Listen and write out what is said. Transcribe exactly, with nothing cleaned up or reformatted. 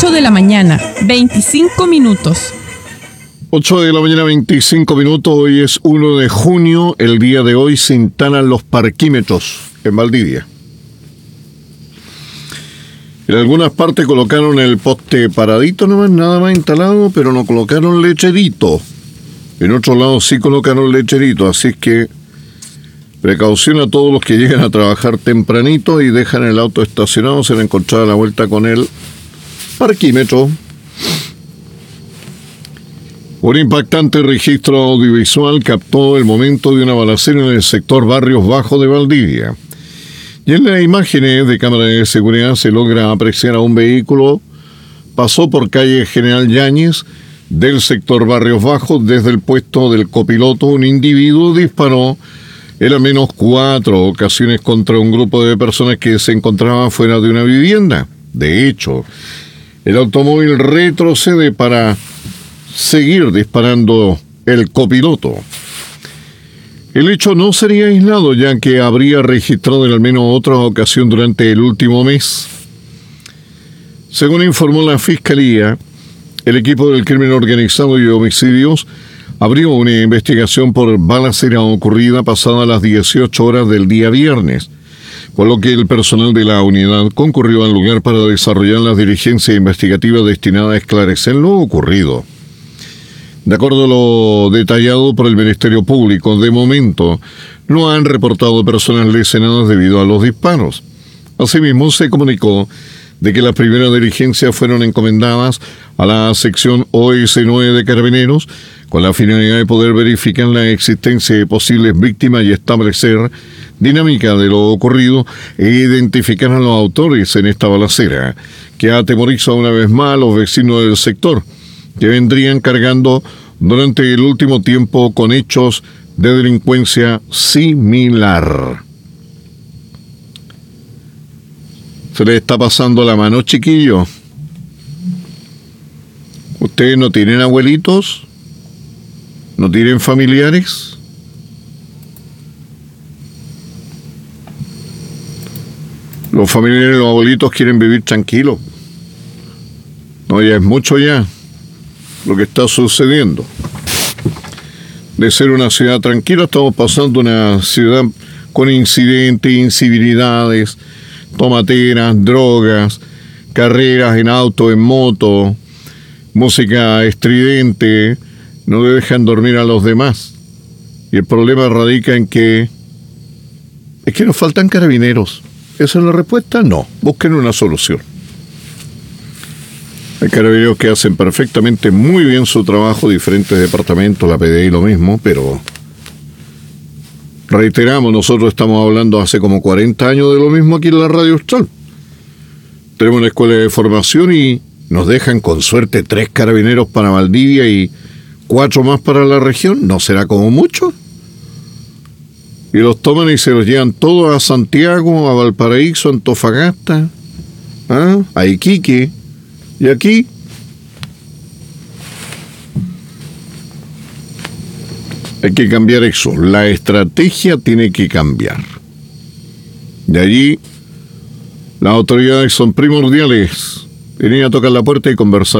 ocho de la mañana, veinticinco minutos. ocho de la mañana, veinticinco minutos. Hoy es uno de junio. El día de hoy se instalan los parquímetros en Valdivia. En algunas partes colocaron el poste paradito nomás, nada más instalado, pero no colocaron lecherito. En otros lados sí colocaron lecherito, así es que precaución a todos los que llegan a trabajar tempranito y dejan el auto estacionado, se van a encontrar a la vuelta con el parquímetro. Un impactante registro audiovisual captó el momento de una balacera en el sector Barrios Bajos de Valdivia. Y en las imágenes de cámara de seguridad se logra apreciar a un vehículo. Pasó por calle General Yáñez del sector Barrios Bajos. Desde el puesto del copiloto, un individuo disparó en al menos cuatro ocasiones contra un grupo de personas que se encontraban fuera de una vivienda. De hecho, el automóvil retrocede para seguir disparando el copiloto. El hecho no sería aislado, ya que habría registrado en al menos otra ocasión durante el último mes. Según informó la Fiscalía, el equipo del crimen organizado y homicidios abrió una investigación por balacera ocurrida pasadas las dieciocho horas del día viernes, por lo que el personal de la unidad concurrió al lugar para desarrollar las diligencias investigativas destinadas a esclarecer lo ocurrido. De acuerdo a lo detallado por el Ministerio Público, de momento no han reportado personas lesionadas debido a los disparos. Asimismo, se comunicó de que las primeras diligencias fueron encomendadas a la sección O S nueve de Carabineros con la finalidad de poder verificar la existencia de posibles víctimas y establecer dinámica de lo ocurrido e identificar a los autores en esta balacera, que atemoriza una vez más a los vecinos del sector, que vendrían cargando durante el último tiempo con hechos de delincuencia similar. ¿Se le está pasando la mano, chiquillo? ¿Ustedes no tienen abuelitos? ¿No tienen familiares? Los familiares y los abuelitos quieren vivir tranquilos. No, ya es mucho ya lo que está sucediendo. De ser una ciudad tranquila, estamos pasando a una ciudad con incidentes, incivilidades, tomateras, drogas, carreras en auto, en moto, música estridente, no dejan dormir a los demás. Y el problema radica en que es que nos faltan carabineros. ¿Esa es la respuesta? No, busquen una solución. Hay carabineros que hacen perfectamente muy bien su trabajo, diferentes departamentos, la P D I lo mismo, pero reiteramos, nosotros estamos hablando hace como cuarenta años de lo mismo aquí en la Radio Austral. Tenemos una escuela de formación y nos dejan con suerte tres carabineros para Valdivia y cuatro más para la región. ¿No será como mucho? Y los toman y se los llevan todos a Santiago, a Valparaíso, a Antofagasta, ¿ah? a Iquique. Y aquí hay que cambiar eso. La estrategia tiene que cambiar. De allí, las autoridades son primordiales. Venir a tocar la puerta y conversar.